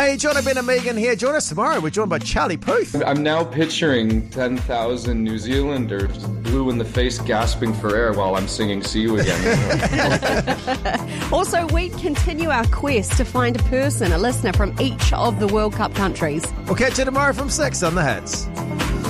Hey, John, Ben and Megan here. Join us tomorrow. We're joined by Charlie Puth. I'm now picturing 10,000 New Zealanders blue in the face gasping for air while I'm singing See You Again. Also, we continue our quest to find a person, a listener from each of the World Cup countries. We'll catch you tomorrow from 6 on The Hits.